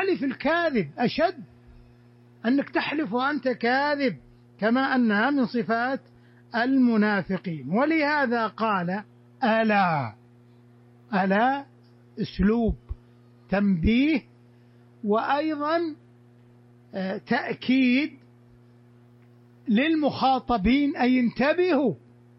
حلف الكاذب أشد، أنك تحلف وأنت كاذب، كما أنها من صفات المنافقين. ولهذا قال ألا. ألا أسلوب تنبيه وأيضا تأكيد للمخاطبين أي انتبهوا،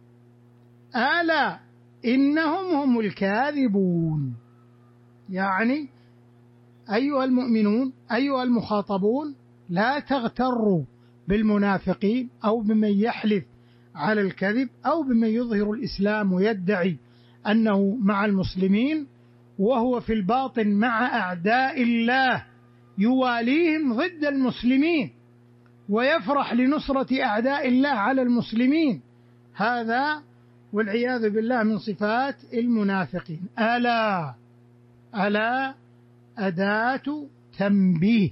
ألا إنهم هم الكاذبون. يعني أيها المؤمنون أيها المخاطبون لا تغتروا بالمنافقين أو بمن يحلف على الكذب أو بمن يظهر الإسلام ويدعي أنه مع المسلمين وهو في الباطن مع أعداء الله يواليهم ضد المسلمين ويفرح لنصرة أعداء الله على المسلمين. هذا والعياذ بالله من صفات المنافقين. ألا. ألا أداة تنبيه،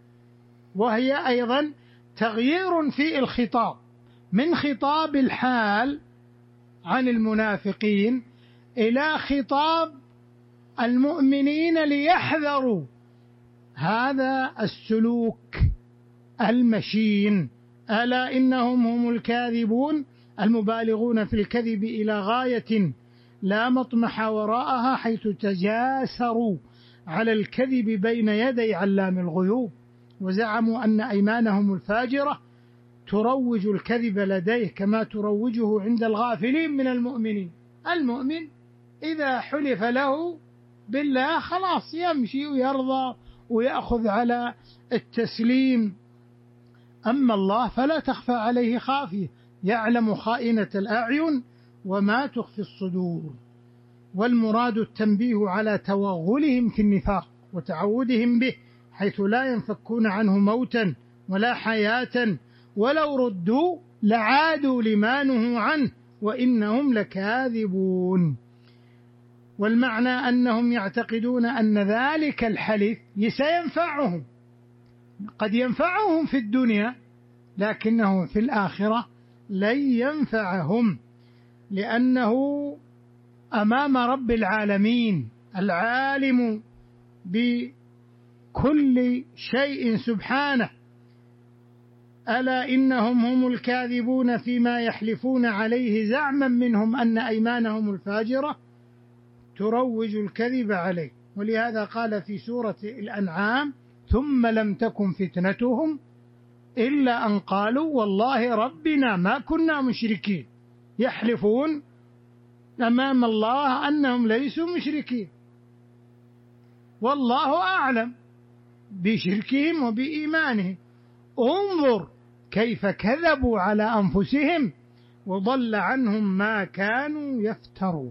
وهي أيضا تغيير في الخطاب من خطاب الحال عن المنافقين إلى خطاب المؤمنين ليحذروا هذا السلوك المشين. ألا إنهم هم الكاذبون المبالغون في الكذب إلى غاية لا مطمح وراءها، حيث تجاسروا على الكذب بين يدي علام الغيوب، وزعموا أن أيمانهم الفاجرة تروج الكذب لديه كما تروجه عند الغافلين من المؤمنين. المؤمن إذا حلف له بالله خلاص يمشي ويرضى ويأخذ على التسليم، أما الله فلا تخفى عليه خافية، يعلم خائنة الأعين وما تخفي الصدور. والمراد التنبيه على توغلهم في النفاق وتعودهم به، حيث لا ينفكون عنه موتا ولا حياة، ولو ردوا لعادوا لما نهوا عنه وإنهم لكاذبون. والمعنى أنهم يعتقدون أن ذلك الحلف سينفعهم، قد ينفعهم في الدنيا لكنه في الآخرة لن ينفعهم، لأنه أمام رب العالمين العالم بكل شيء سبحانه. ألا إنهم هم الكاذبون فيما يحلفون عليه زعما منهم أن أيمانهم الفاجرة تروج الكذب عليه. ولهذا قال في سورة الأنعام ثم لم تكن فتنتهم إلا أن قالوا والله ربنا ما كنا مشركين. يحلفون أمام الله أنهم ليسوا مشركين، والله أعلم بشركهم وبإيمانهم. انظر كيف كذبوا على أنفسهم وضل عنهم ما كانوا يفترون.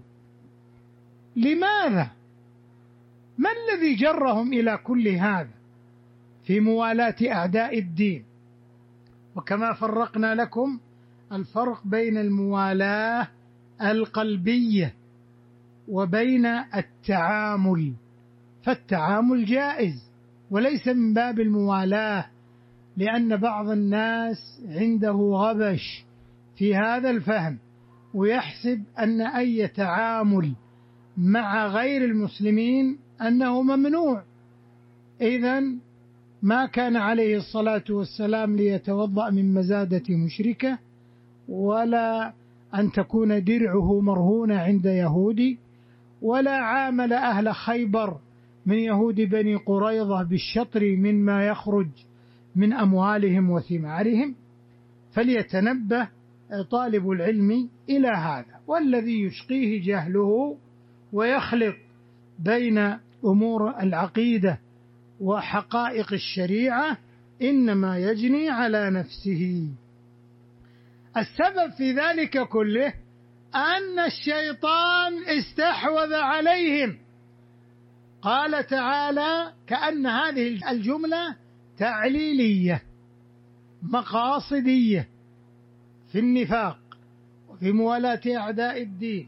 لماذا؟ ما الذي جرهم إلى كل هذا في موالاة أعداء الدين؟ وكما فرقنا لكم الفرق بين الموالاة القلبية وبين التعامل، فالتعامل جائز وليس من باب الموالاة، لأن بعض الناس عنده غبش في هذا الفهم ويحسب أن أي تعامل مع غير المسلمين أنه ممنوع. إذن ما كان عليه الصلاة والسلام ليتوضأ من مزادة مشركة، ولا أن تكون درعه مرهونة عند يهودي، ولا عامل أهل خيبر من يهود بني قريظة بالشطر مما يخرج من أموالهم وثمارهم. فليتنبه طالب العلم إلى هذا، والذي يشقيه جهله ويخلط بين أمور العقيدة وحقائق الشريعة إنما يجني على نفسه. السبب في ذلك كله أن الشيطان استحوذ عليهم. قال تعالى كأن هذه الجملة تعليلية مقاصدية في النفاق وفي موالاة أعداء الدين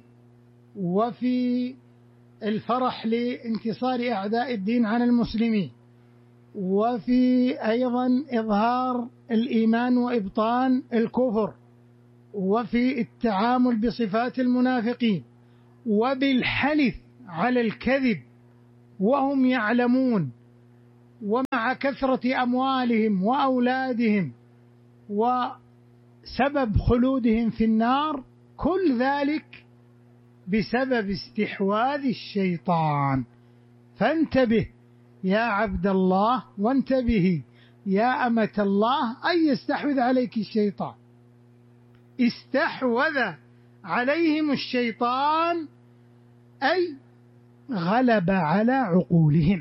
وفي الفرح لانتصار أعداء الدين عن المسلمين، وفي أيضا إظهار الإيمان وإبطان الكفر، وفي التعامل بصفات المنافقين، وبالحلف على الكذب وهم يعلمون ومع كثرة أموالهم وأولادهم وسبب خلودهم في النار، كل ذلك بسبب استحواذ الشيطان. فانتبه يا عبد الله، وانتبهي يا أمة الله، أن يستحوذ عليك الشيطان. استحوذ عليهم الشيطان أي غلب على عقولهم.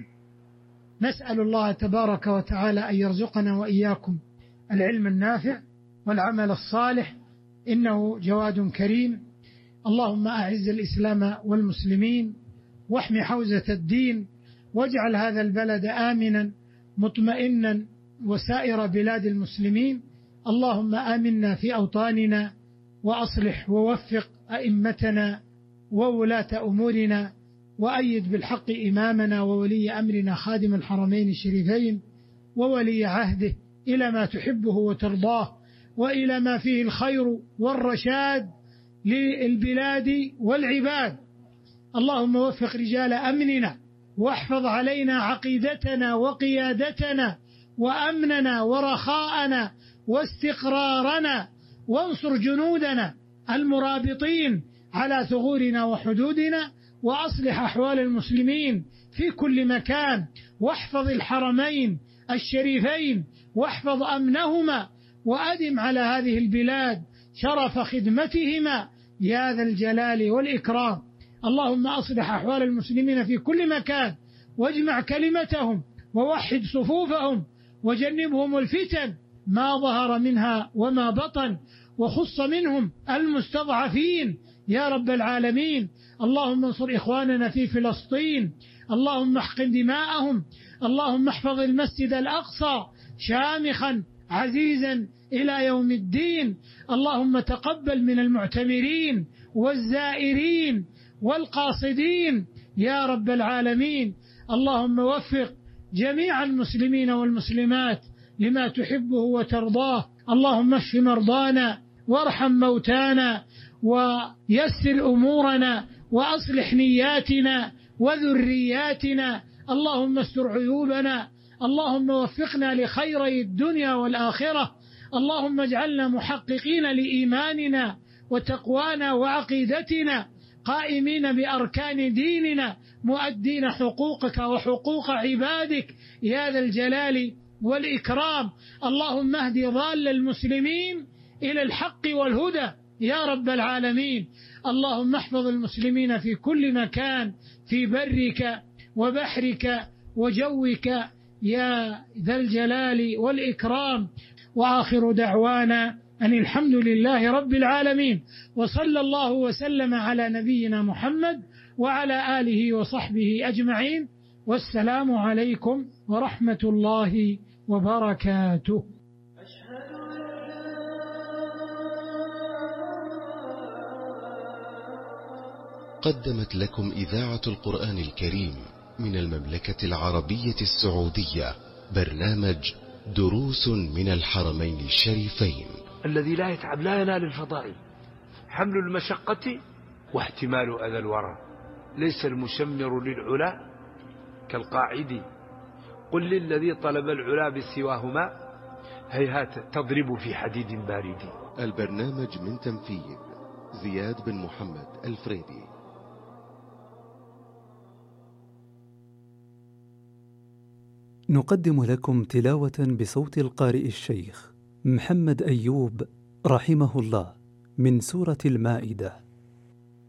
نسأل الله تبارك وتعالى أن يرزقنا وإياكم العلم النافع والعمل الصالح، إنه جواد كريم. اللهم أعز الإسلام والمسلمين، واحمي حوزة الدين، واجعل هذا البلد آمنا مطمئنا وسائر بلاد المسلمين. اللهم آمنا في أوطاننا، وأصلح ووفق أئمتنا وولاة أمورنا، وأيد بالحق إمامنا وولي أمرنا خادم الحرمين الشريفين وولي عهده إلى ما تحبه وترضاه، وإلى ما فيه الخير والرشاد للبلاد والعباد. اللهم وفق رجال أمننا، واحفظ علينا عقيدتنا وقيادتنا وأمننا ورخاءنا واستقرارنا، وانصر جنودنا المرابطين على ثغورنا وحدودنا، وأصلح أحوال المسلمين في كل مكان، واحفظ الحرمين الشريفين واحفظ أمنهما، وأدم على هذه البلاد شرف خدمتهما يا ذا الجلال والإكرام. اللهم أصلح أحوال المسلمين في كل مكان، واجمع كلمتهم ووحد صفوفهم، وجنبهم الفتن ما ظهر منها وما بطن، وخص منهم المستضعفين يا رب العالمين. اللهم انصر إخواننا في فلسطين، اللهم احقن دماءهم، اللهم احفظ المسجد الأقصى شامخا عزيزا إلى يوم الدين. اللهم تقبل من المعتمرين والزائرين والقاصدين يا رب العالمين. اللهم وفق جميع المسلمين والمسلمات لما تحبه وترضاه. اللهم اشف مرضانا وارحم موتانا ويسر أمورنا وأصلح نياتنا وذرياتنا. اللهم استر عيوبنا، اللهم وفقنا لخيري الدنيا والآخرة. اللهم اجعلنا محققين لإيماننا وتقوانا وعقيدتنا، قائمين بأركان ديننا، مؤدين حقوقك وحقوق عبادك يا ذا الجلال والإكرام. اللهم اهد ضال المسلمين إلى الحق والهدى يا رب العالمين. اللهم احفظ المسلمين في كل مكان، في برك وبحرك وجوك يا ذا الجلال والإكرام. وآخر دعوانا أن الحمد لله رب العالمين، وصلى الله وسلم على نبينا محمد وعلى آله وصحبه أجمعين، والسلام عليكم ورحمة الله وبركاته. قدمت لكم إذاعة القرآن الكريم من المملكة العربية السعودية برنامج دروس من الحرمين الشريفين. الذي لا يتعب لا ينال الفضائل. حمل المشقة واحتمال أذى الورى. ليس المشمر للعلا كالقاعد. قل للذي طلب العلا بسواهما هيهات تضرب في حديد بارد. البرنامج من تنفيذ زياد بن محمد الفريدي. نقدم لكم تلاوة بصوت القارئ الشيخ محمد أيوب رحمه الله من سورة المائدة.